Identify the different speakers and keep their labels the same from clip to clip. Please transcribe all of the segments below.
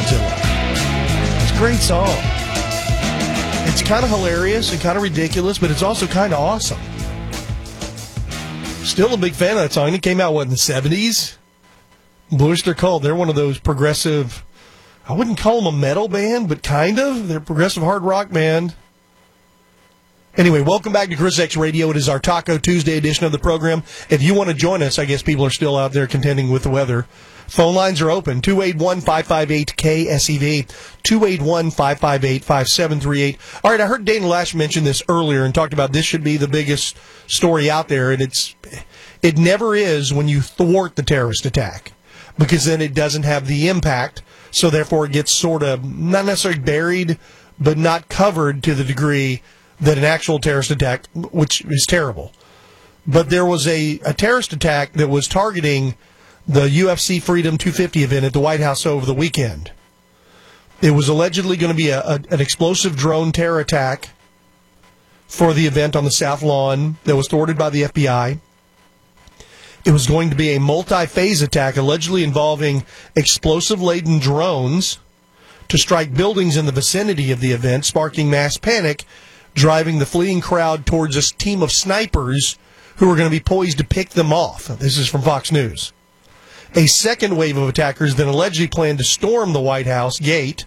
Speaker 1: Godzilla. It's a great song. It's kind of hilarious and kind of ridiculous, but it's also kind of awesome. Still a big fan of that song. It came out, in the 70s? Bluish They're Called. They're one of those progressive, I wouldn't call them a metal band, but kind of. They're a progressive hard rock band. Anyway, welcome back to Chris X Radio. It is our Taco Tuesday edition of the program. If you want to join us, I guess people are still out there contending with the weather. Phone lines are open, 281-558-KSEV, 281-558-5738. All right, I heard Dana Lash mention this earlier and talked about this should be the biggest story out there, and it never is when you thwart the terrorist attack, because then it doesn't have the impact, so therefore it gets sort of, not necessarily buried, but not covered to the degree that an actual terrorist attack, which is terrible. But there was a terrorist attack that was targeting the UFC Freedom 250 event at the White House over the weekend. It was allegedly going to be an explosive drone terror attack for the event on the South Lawn that was thwarted by the FBI. It was going to be a multi-phase attack allegedly involving explosive-laden drones to strike buildings in the vicinity of the event, sparking mass panic, driving the fleeing crowd towards a team of snipers who were going to be poised to pick them off. This is from Fox News. A second wave of attackers then allegedly planned to storm the White House gate.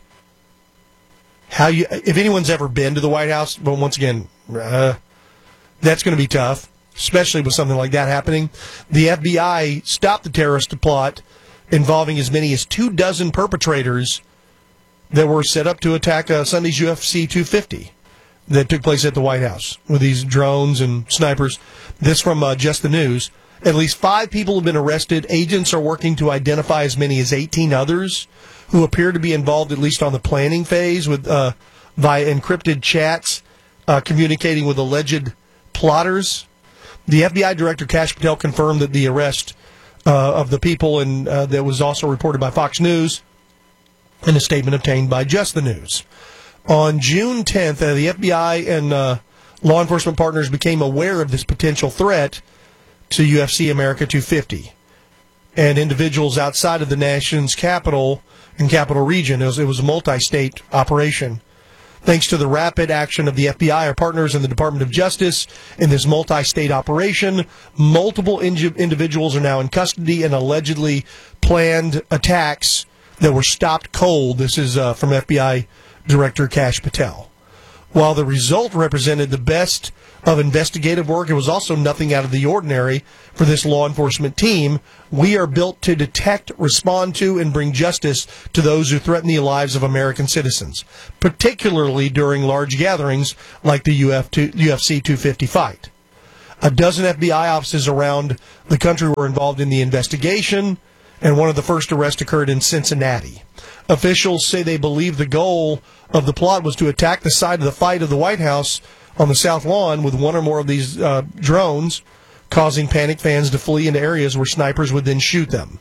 Speaker 1: If anyone's ever been to the White House, well, once again, that's going to be tough, especially with something like that happening. The FBI stopped the terrorist plot involving as many as 24 perpetrators that were set up to attack Sunday's UFC 250 that took place at the White House with these drones and snipers. This from Just the News. At least 5 people have been arrested. Agents are working to identify as many as 18 others who appear to be involved, at least on the planning phase, with via encrypted chats, communicating with alleged plotters. The FBI Director Kash Patel confirmed that the arrest of the people, and that was also reported by Fox News in a statement obtained by Just the News. On June 10th, the FBI and law enforcement partners became aware of this potential threat to UFC America 250 and individuals outside of the nation's capital and capital region. It was a multi-state operation. Thanks to the rapid action of the FBI, our partners in the Department of Justice in this multi-state operation, multiple individuals are now in custody and allegedly planned attacks that were stopped cold. This is from FBI Director Kash Patel. While the result represented the best of investigative work, it was also nothing out of the ordinary for this law enforcement team. We are built to detect, respond to, and bring justice to those who threaten the lives of American citizens, particularly during large gatherings like the UFC 250 fight. A dozen FBI offices around the country were involved in the investigation, and one of the first arrests occurred in Cincinnati. Officials say they believe the goal of the plot was to attack the site of the fight of the White House on the South Lawn with one or more of these drones, causing panicked fans to flee into areas where snipers would then shoot them.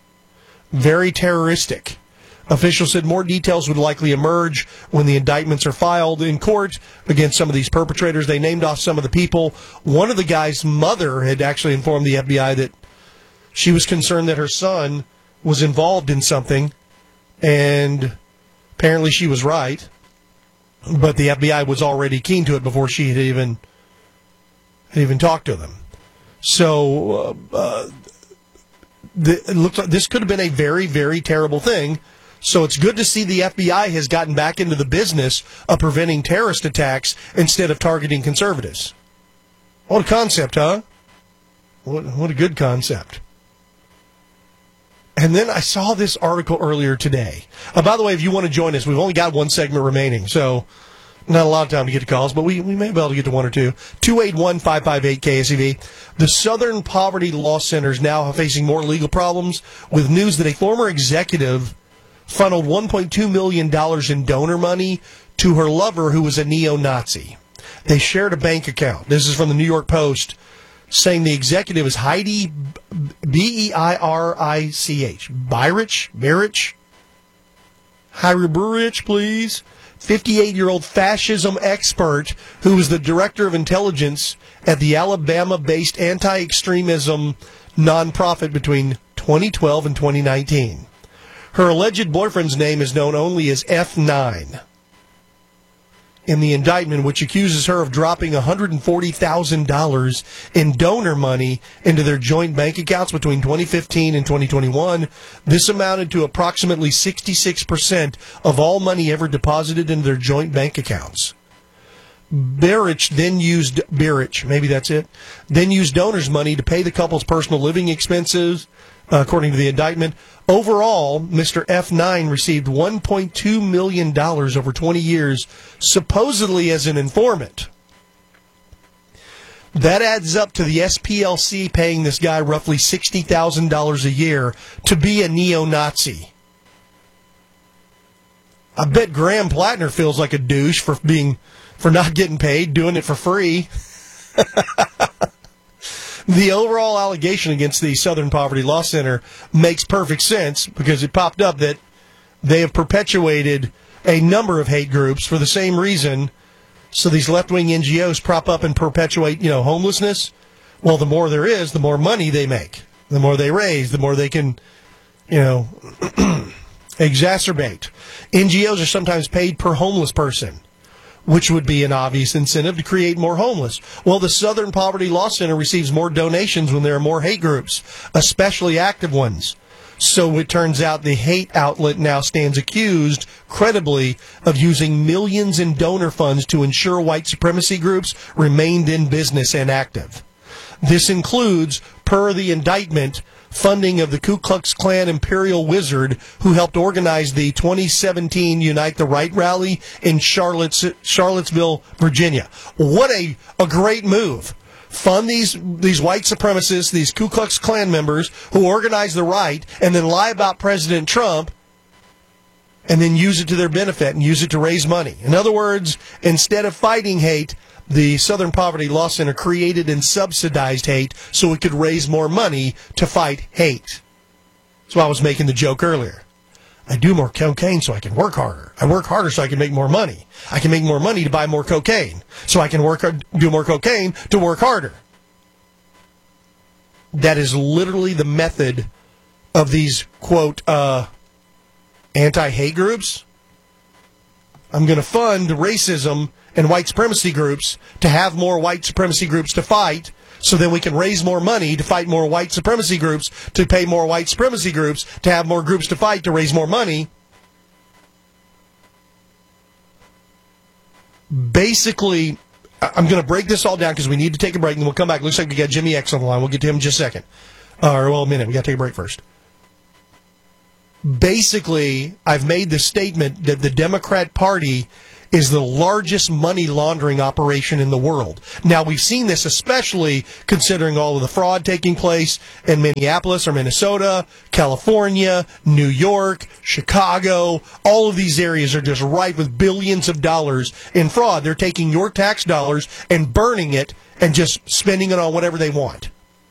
Speaker 1: Very terroristic. Officials said more details would likely emerge when the indictments are filed in court against some of these perpetrators. They named off some of the people. One of the guy's mother had actually informed the FBI that she was concerned that her son was involved in something, and apparently she was right. But the FBI was already keen to it before she had even talked to them. So it looks like this could have been a very, very terrible thing. So it's good to see the FBI has gotten back into the business of preventing terrorist attacks instead of targeting conservatives. What a concept, huh? What a good concept. And then I saw this article earlier today. By the way, if you want to join us, we've only got one segment remaining, so not a lot of time to get to calls, but we may be able to get to one or two. 281-558-KSEV. The Southern Poverty Law Center is now facing more legal problems with news that a former executive funneled $1.2 million in donor money to her lover who was a neo-Nazi. They shared a bank account. This is from the New York Post, saying the executive is Heidi Beirich. Beirich? Heidi Beirich, please. 58-year-old fascism expert who was the director of intelligence at the Alabama-based anti-extremism nonprofit between 2012 and 2019. Her alleged boyfriend's name is known only as F9 in the indictment, which accuses her of dropping $140,000 in donor money into their joint bank accounts between 2015 and 2021. This amounted to approximately 66% of all money ever deposited into their joint bank accounts. Berich then used donors' money to pay the couple's personal living expenses, according to the indictment. Overall, Mr. F9 received $1.2 million over 20 years, supposedly as an informant. That adds up to the SPLC paying this guy roughly $60,000 a year to be a neo-Nazi. I bet Graham Plattner feels like a douche for not getting paid, doing it for free. The overall allegation against the Southern Poverty Law Center makes perfect sense because it popped up that they have perpetuated a number of hate groups for the same reason. So these left-wing NGOs prop up and perpetuate, homelessness. Well, the more there is, the more money they make. The more they raise, the more they can, exacerbate. NGOs are sometimes paid per homeless person, which would be an obvious incentive to create more homeless. Well, the Southern Poverty Law Center receives more donations when there are more hate groups, especially active ones. So it turns out the hate outlet now stands accused, credibly, of using millions in donor funds to ensure white supremacy groups remained in business and active. This includes, per the indictment, funding of the Ku Klux Klan Imperial Wizard, who helped organize the 2017 Unite the Right rally in Charlottesville, Virginia. What a great move. Fund these white supremacists, these Ku Klux Klan members who organize the right, and then lie about President Trump, and then use it to their benefit and use it to raise money. In other words, instead of fighting hate, the Southern Poverty Law Center created and subsidized hate so it could raise more money to fight hate. That's why I was making the joke earlier. I do more cocaine so I can work harder. I work harder so I can make more money. I can make more money to buy more cocaine so I can do more cocaine to work harder. That is literally the method of these, quote, anti-hate groups. I'm going to fund racism and white supremacy groups to have more white supremacy groups to fight, so then we can raise more money to fight more white supremacy groups, to pay more white supremacy groups, to have more groups to fight, to raise more money. Basically, I'm going to break this all down because we need to take a break, and then we'll come back. Looks like we got Jimmy X on the line. We'll get to him in just a second. A minute. We got to take a break first. Basically, I've made the statement that the Democrat Party is the largest money laundering operation in the world. Now, we've seen this especially considering all of the fraud taking place in Minneapolis or Minnesota, California, New York, Chicago. All of these areas are just ripe with billions of dollars in fraud. They're taking your tax dollars and burning it and just spending it on whatever they want.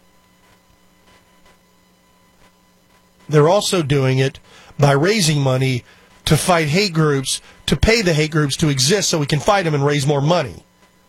Speaker 1: They're also doing it by raising money to fight hate groups, to pay the hate groups to exist so we can fight them and raise more money.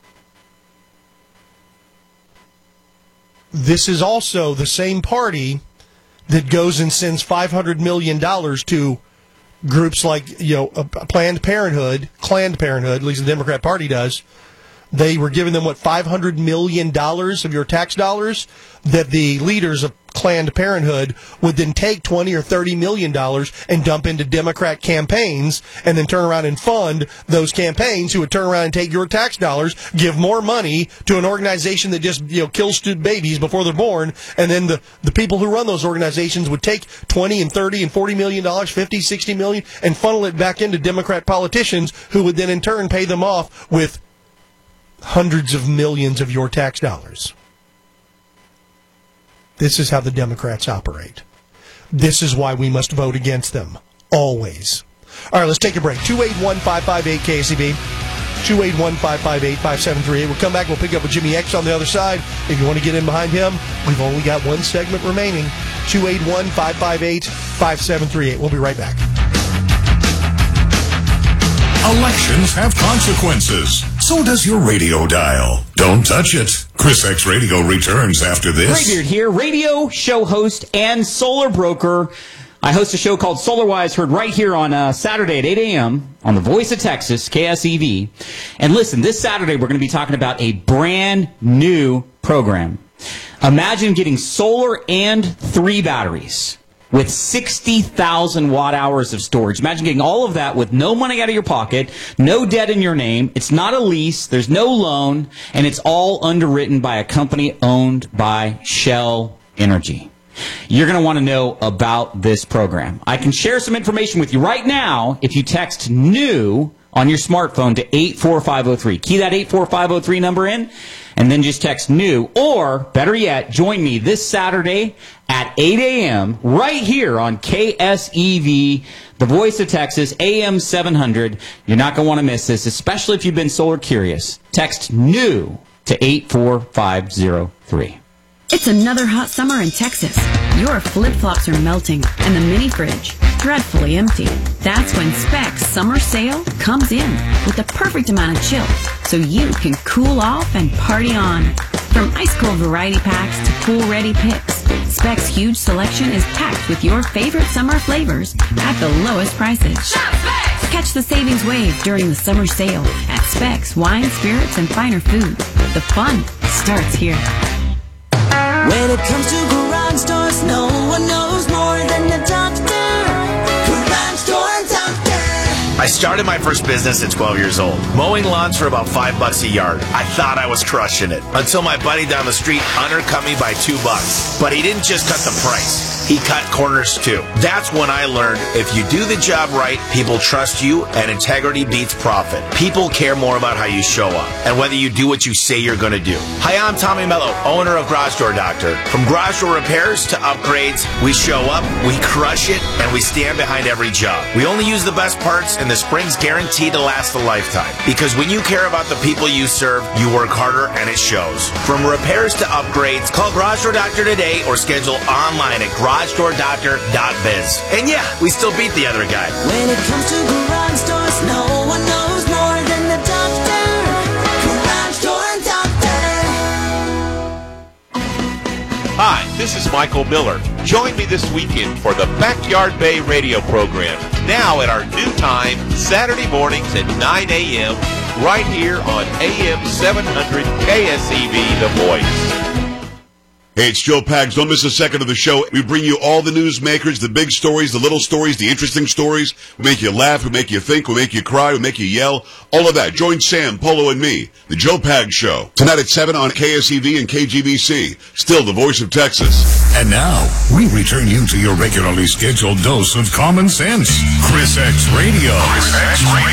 Speaker 1: This is also the same party that goes and sends $500 million to groups like, Planned Parenthood, at least the Democrat Party does. They were giving them, $500 million of your tax dollars, that the leaders of Planned Parenthood would then take $20 or $30 million and dump into Democrat campaigns, and then turn around and fund those campaigns, who would turn around and take your tax dollars, give more money to an organization that just kills babies before they're born, and then the people who run those organizations would take $20 and $30 and $40 million, $50, $60 million, and funnel it back into Democrat politicians, who would then in turn pay them off with hundreds of millions of your tax dollars. This is how the Democrats operate. This is why we must vote against them. Always. All right, let's take a break. 281-558-KCB. 281-558-5738. We'll come back. We'll pick up with Jimmy X on the other side. If you want to get in behind him, we've only got one segment remaining. 281-558-5738. We'll be right back.
Speaker 2: Elections have consequences. So does your radio dial. Don't touch it. Chris X Radio returns after this.
Speaker 3: Graybeard here, radio, show host, and solar broker. I host a show called SolarWise, heard right here on Saturday at 8 a.m. on the Voice of Texas, KSEV. And listen, this Saturday we're going to be talking about a brand new program. Imagine getting solar and 3 batteries with 60,000 watt hours of storage. Imagine getting all of that with no money out of your pocket, no debt in your name. It's not a lease, there's no loan, and it's all underwritten by a company owned by Shell Energy. You're going to want to know about this program. I can share some information with you right now if you text NEW on your smartphone to 84503. Key that 84503 number in, and then just text NEW. Or, better yet, join me this Saturday at 8 a.m. right here on KSEV, the Voice of Texas, AM 700. You're not going to want to miss this, especially if you've been solar curious. Text NEW to 84503.
Speaker 4: It's another hot summer in Texas. Your flip-flops are melting and the mini fridge dreadfully empty. That's when Specs Summer Sale comes in with the perfect amount of chill so you can cool off and party on. From ice-cold variety packs to pool-ready picks, Specs' huge selection is packed with your favorite summer flavors at the lowest prices.
Speaker 5: Shop Specs!
Speaker 4: Catch the savings wave during the summer sale at Specs Wine, Spirits, and Finer Food. The fun starts here.
Speaker 6: When it comes to garage doors, no one knows more than the doctor. Garage Door Doctor.
Speaker 7: I started my first business at 12 years old, mowing lawns for about $5 a yard. I thought I was crushing it until my buddy down the street undercut me by $2. But he didn't just cut the price. He cut corners too. That's when I learned if you do the job right, people trust you, and integrity beats profit. People care more about how you show up and whether you do what you say you're going to do. Hi, I'm Tommy Mello, owner of Garage Door Doctor. From garage door repairs to upgrades, we show up, we crush it, and we stand behind every job. We only use the best parts, and the spring's guaranteed to last a lifetime. Because when you care about the people you serve, you work harder, and it shows. From repairs to upgrades, call Garage Door Doctor today or schedule online at GarageDoorDoctor.biz. And yeah, we still beat the other guy.
Speaker 6: When it comes to garage doors, no one knows more than the doctor. Garage Door Doctor.
Speaker 8: Hi, this is Michael Miller. Join me this weekend for the Backyard Bay radio program, now at our new time, Saturday mornings at 9 a.m., right here on AM 700 KSEV, The Voice.
Speaker 9: Hey, it's Joe Pags. Don't miss a second of the show. We bring you all the newsmakers, the big stories, the little stories, the interesting stories. We make you laugh, we make you think, we make you cry, we make you yell. All of that. Join Sam, Polo, and me, the Joe Pags Show. Tonight at 7 on KSEV and KGBC. Still the Voice of Texas.
Speaker 2: And now, we return you to your regularly scheduled dose of common sense. Chris X Radio. Chris X Radio.